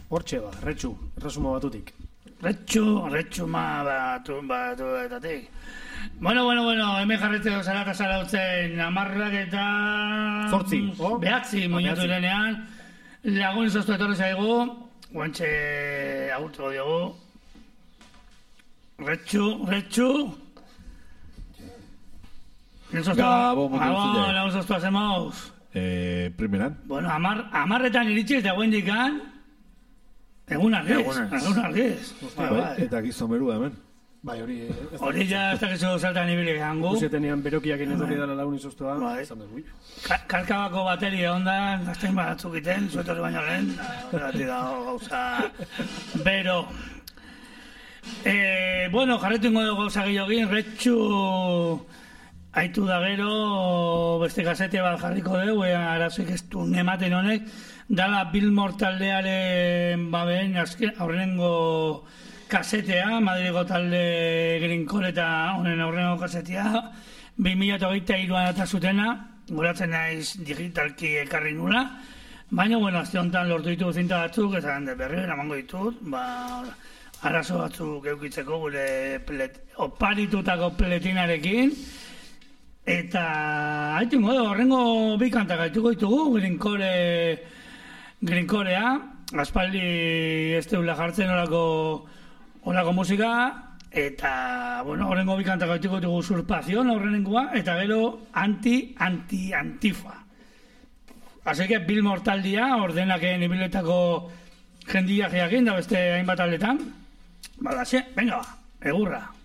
Hortxe retxu, erresumo batutik. Retxu batuetatik. Bueno, hemen jarretzeko zara eta zara utzen amarrak eta... Zortzi, Behatzi, moinatu denean. Lagun izoztu etorri zaigu, guantxe agurtuko diogu. Retxu. Gabon, lagun izoztu hacemos. Primeran. Bueno, amarretan iritsi eta guen dikan. Egun argiz. Eta gizomerua hemen. Bai, hori ja ez dakizu zaltan ibili gangu. Guzetenean berokiak inetorri dara lagun izoztua. Kalkabako bateria ondan, gaztain batzuk iten, zuetorri baino lehen. Horregati dago gauza. Bero. Bueno, jarretu ingo dugu gauza gehiagin, retxu aitu da gero, beste gazete bat jarriko dugu, arazoik ez du nematen honek, dala Billmore taldearen babeen aurrenengo kasetea, Madrigo talde Greencore eta honen aurrenengo kasetea, 2023an eta zutena, guratzen naiz digitalki ekarri nula, baina, bueno, azte honetan lortu ditu zinta batzuk, eta hande berri eramango ditut, arazo batzuk eukitzeko gure oparitutako peletinarekin, eta haitu modu, horrengo bi kantak haituko ditugu, Greencorea, aspaldi ez teula jartzen horako musika, eta, bueno, horrengo bi kantak haituko ditugu Usurpazion, horrengoa, eta gero Antifa. Así que Billmore taldia, ordenaken ibiletako jendia jakin da beste hainbat aldetan. Balaxe, venga, egurra.